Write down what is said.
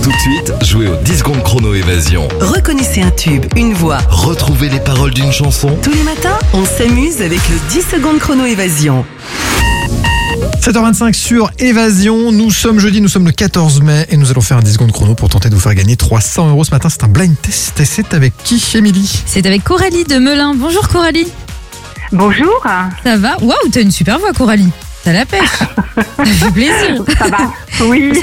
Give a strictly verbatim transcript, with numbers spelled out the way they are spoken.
Tout de suite, jouez au dix secondes chrono évasion. Reconnaissez un tube, une voix. Retrouvez les paroles d'une chanson. Tous les matins, on s'amuse avec le dix secondes chrono évasion. sept heures vingt-cinq sur Évasion. Nous sommes jeudi, nous sommes le quatorze mai et nous allons faire un dix secondes chrono pour tenter de vous faire gagner trois cents euros ce matin. C'est un blind test et c'est avec qui, Émilie? C'est avec Coralie de Melun. Bonjour Coralie. Bonjour. Ça va? Waouh, t'as une super voix Coralie. T'as la pêche. Ça fait plaisir. Ça va. Oui.